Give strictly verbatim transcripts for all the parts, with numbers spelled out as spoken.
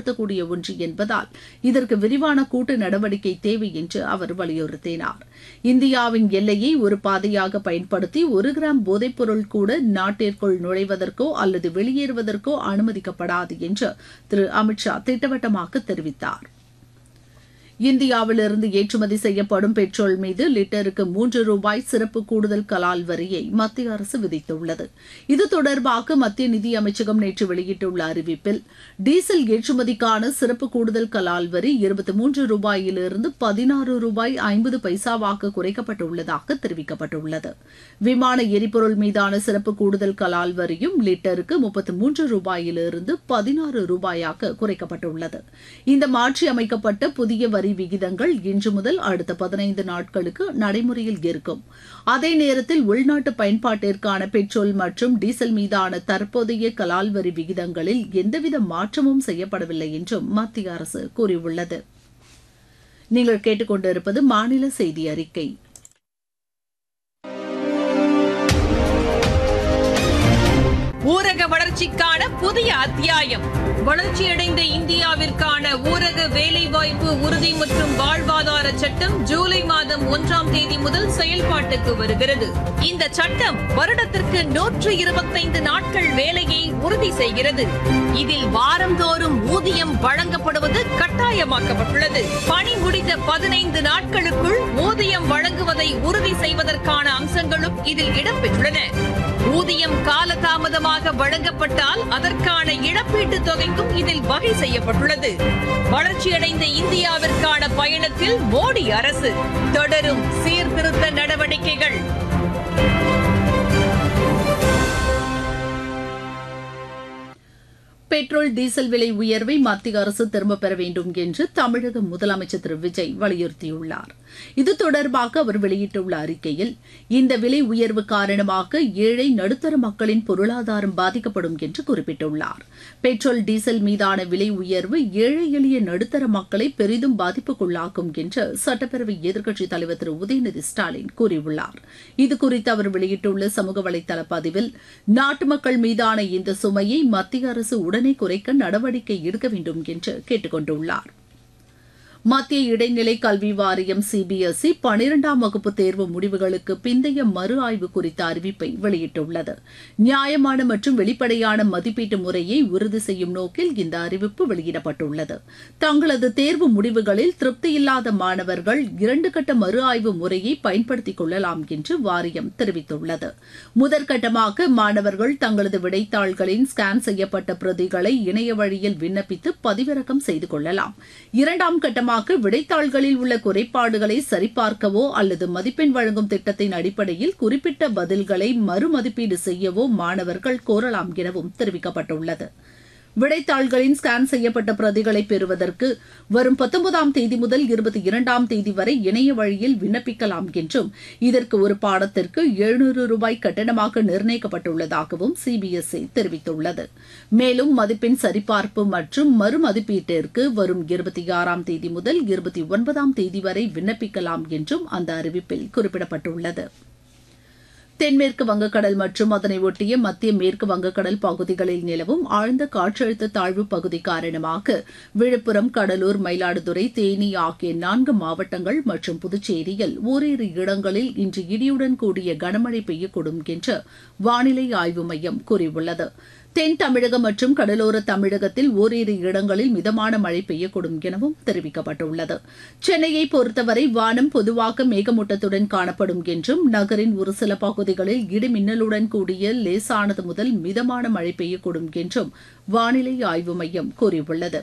செயல்படுத்தக்கூடிய ஒன்று என்பதால் இதற்கு விரிவான கூட்டு நடவடிக்கை தேவை என்று அவர் வலியுறுத்தினார். இந்தியாவின் எல்லையை ஒரு பாதையாக பயன்படுத்தி ஒரு கிராம் போதைப்பொருள் கூட நாட்டிற்குள் நுழைவதற்கோ அல்லது வெளியேறுவதற்கோ அனுமதிக்கப்படாது என்று திரு அமித் ஷா திட்டவட்டமாக தெரிவித்தார். இந்தியாவிலிருந்து ஏற்றுமதி செய்யப்படும் பெட்ரோல் மீது லிட்டருக்கு மூன்று ரூபாய் சிறப்பு கூடுதல் கலால் வரியை மத்திய அரசு விதித்துள்ளது. இது தொடர்பாக மத்திய நிதி அமைச்சகம் நேற்று வெளியிட்டுள்ள அறிவிப்பில் டீசல் ஏற்றுமதிக்கான சிறப்பு கூடுதல் கலால் வரி இருபத்தி மூன்று ரூபாயிலிருந்து பதினாறு ரூபாய் ஐம்பது பைசாவாக குறைக்கப்பட்டுள்ளதாக தெரிவிக்கப்பட்டுள்ளது. விமான எரிபொருள் மீதான சிறப்பு கூடுதல் கலால் வரியும் லிட்டருக்கு முப்பத்தி மூன்று ரூபாயிலிருந்து பதினாறு ரூபாயாக குறைக்கப்பட்டுள்ளது. இந்த மாற்றி அமைக்கப்பட்ட புதிய வரி விகிதங்கள் இன்று முதல் அடுத்த பதினைந்து நாட்களுக்கு நடைமுறையில் இருக்கும். அதே நேரத்தில் உள்நாட்டு பயன்பாட்டிற்கான பெட்ரோல் மற்றும் டீசல் மீதான தற்போதைய கலால் வரி விகிதங்களில் எந்தவித மாற்றமும் செய்யப்படவில்லை என்றும் மத்திய அரசு கூறியுள்ளது. நீங்கள் கேட்டுக்கொண்டிருப்பது மாநில செய்தி அறிக்கை. ஊரக வளர்ச்சிக்கான புதிய அத்தியாயம். வளர்ச்சியடைந்த இந்தியாவிற்கான ஊரக வேலைவாய்ப்பு உறுதி மற்றும் வாழ்வாதார சட்டம் ஜூலை மாதம் ஒன்றாம் தேதி முதல் செயல்பாட்டுக்கு வருகிறது. இந்த சட்டம் வருடத்திற்கு நூற்று இருபத்தைந்து நாட்கள் வேலையை உறுதி செய்கிறது. இதில் வாரந்தோறும் ஊதியம் வழங்கப்படுவது கட்டாயமாக்கப்பட்டுள்ளது. பணி முடிந்த பதினைந்து நாட்களுக்குள் ஊதியம் வழங்குவதை உறுதி செய்வதற்கான அம்சங்களும் இதில் இடம்பெற்றுள்ளன. ஊதியம் காலதாமதமாக வழங்கப்பட்டால் அதற்கான இழப்பீட்டுத் தொகைக்கும் இதில் வகை செய்யப்பட்டுள்ளது. வளர்ச்சியடைந்த இந்தியாவிற்கான பயணத்தில் மோடி அரசு தொடரும் சீர்திருத்த நடவடிக்கைகள். பெட்ரோல் டீசல் விலை உயர்வை மத்திய அரசு திரும்பப் பெற வேண்டும் என்று தமிழக முதலமைச்சர் திரு விஜய் வலியுறுத்தியுள்ளார். இது தொடர்பாக அவர் வெளியிட்டுள்ள அறிக்கையில் இந்த விலை உயர்வு காரணமாக ஏழை நடுத்தர மக்களின் பொருளாதாரம் பாதிக்கப்படும் என்று குறிப்பிட்டுள்ளார். பெட்ரோல் டீசல் மீதான விலை உயர்வு ஏழை எளிய நடுத்தர மக்களை பெரிதும் பாதிப்புக்குள்ளாக்கும் என்று சட்டப்பேரவை எதிர்க்கட்சித் தலைவர் திரு உதயநிதி ஸ்டாலின் கூறியுள்ளார். இதுகுறித்து அவர் வெளியிட்டுள்ள சமூக வலைதள பதிவில் நாட்டு மக்கள் மீதான இந்த சுமையை மத்திய அரசு உடனே குறைக்க நடவடிக்கை எடுக்க வேண்டும் என்று கேட்டுக் கொண்டுள்ளார். மத்திய இடைநிலை கல்வி வாரியம் சிபிஎஸ்இ பனிரெண்டாம் வகுப்பு தேர்வு முடிவுகளுக்கு பிந்தைய மறு ஆய்வு குறித்த அறிவிப்பை வெளியிட்டுள்ளது. நியாயமான மற்றும் வெளிப்படையான மதிப்பீட்டு முறையை உறுதி செய்யும் நோக்கில் இந்த அறிவிப்பு வெளியிடப்பட்டுள்ளது. தங்களது தேர்வு முடிவுகளில் திருப்தியில்லாத மாணவர்கள் இரண்டு கட்ட மறு ஆய்வு முறையை பயன்படுத்திக் கொள்ளலாம் என்று வாரியம் தெரிவித்துள்ளது. முதற்கட்டமாக மாணவர்கள் தங்களது விடைத்தாள்களின் ஸ்கேன் செய்யப்பட்ட பிரதிகளை இணைய வழியில் விண்ணப்பித்து பதிவிறக்கம் செய்து கொள்ளலாம். இரண்டாம் கட்டமாக விடைத்தாள்களில் உள்ள குறைபாடுகளை சரிபார்க்கவோ அல்லது மதிப்பெண் வழங்கும் திட்டத்தின் அடிப்படையில் குறிப்பிட்ட பதில்களை மறுமதிப்பீடு செய்யவோ மாணவர்கள் கோரலாம் எனவும் தெரிவிக்கப்பட்டுள்ளது. விடைத்தாள்களின் ஸ்கேன் செய்யப்பட்ட பிரதிகளை பெறுவதற்கு வரும் பத்தொன்பதாம் தேதி முதல் இருபத்தி இரண்டாம் தேதி வரை இணைய வழியில் விண்ணப்பிக்கலாம் என்றும் இதற்கு ஒரு பாடத்திற்கு எழுநூறு ரூபாய் கட்டணமாக நிர்ணயிக்கப்பட்டுள்ளதாகவும் சிபிஎஸ்இ தெரிவித்துள்ளது. மேலும் மதிப்பெண் சரிபார்ப்பு மற்றும் மறுமதிப்பீட்டிற்கு வரும் இருபத்தி ஆறாம் தேதி முதல் இருபத்தி ஒன்பதாம் தேதி வரை விண்ணப்பிக்கலாம் என்றும் அந்த அறிவிப்பில் குறிப்பிடப்பட்டுள்ளது. தென்மேற்கு வங்கக்கடல் மற்றும் அதனை ஒட்டிய மத்திய மேற்கு வங்கக்கடல் பகுதிகளில் நிலவும் ஆழ்ந்த காற்றழுத்த தாழ்வு பகுதி காரணமாக விழுப்புரம், கடலூர், மயிலாடுதுறை, தேனி ஆகிய நான்கு மாவட்டங்கள் மற்றும் புதுச்சேரியில் ஓரிரு இடங்களில் இன்று இடியுடன் கூடிய கனமழை பெய்யக்கூடும் என்று வானிலை ஆய்வு மையம் கூறியுள்ளது. தென் தமிழகம் மற்றும் கடலோர தமிழகத்தில் ஓரிரு இடங்களில் மிதமான மழை பெய்யக்கூடும் எனவும் தெரிவிக்கப்பட்டுள்ளது. சென்னையை பொறுத்தவரை வானம் பொதுவாக மேகமூட்டத்துடன் காணப்படும் என்றும் நகரின் ஒரு சில பகுதிகளில் இடிமின்னலுடன் கூடிய லேசானது முதல் மிதமான மழை பெய்யக்கூடும் என்றும் வானிலை ஆய்வு மையம் கூறியுள்ளது.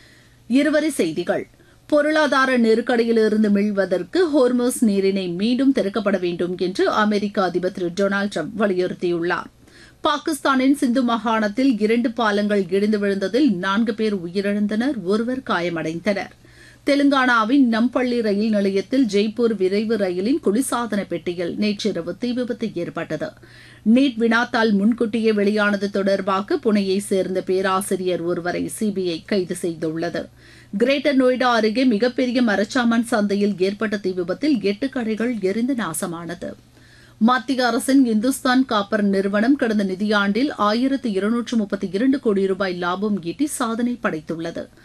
இருவரி செய்திகள். பொருளாதார நெருக்கடியிலிருந்து மீள்வதற்கு ஹோர்மோஸ் நீரிணை மீண்டும் திறக்கப்பட வேண்டும் என்று அமெரிக்க அதிபர் திரு டொனால்டு டிரம்ப் வலியுறுத்தியுள்ளார். பாகிஸ்தானின் சிந்து மாகாணத்தில் இரண்டு பாலங்கள் இடிந்து விழுந்ததில் நான்கு பேர் உயிரிழந்தனர், ஒருவர் காயமடைந்தனர். தெலுங்கானாவின் நம்பள்ளி ரயில் நிலையத்தில் ஜெய்ப்பூர் விரைவு ரயிலின் குளிர்சாதன பெட்டியில் நேற்றிரவு தீ விபத்து ஏற்பட்டது. நீட் வினாத்தாள் முன்கூட்டியே வெளியானது தொடர்பாக புனேயை சேர்ந்த பேராசிரியர் ஒருவரை சிபிஐ கைது செய்துள்ளது. கிரேட்டர் நொய்டா அருகே மிகப்பெரிய மரச்சாமான் சந்தையில் ஏற்பட்ட தீ விபத்தில் எட்டு கடைகள் எரிந்து நாசமானது. மத்திய அரசின் இந்துஸ்தான் காப்பர் நிறுவனம் கடந்த நிதியாண்டில் ஆயிரத்து இருநூற்று முப்பத்தி இரண்டு கோடி ரூபாய் லாபம் ஈட்டி சாதனை படைத்துள்ளது.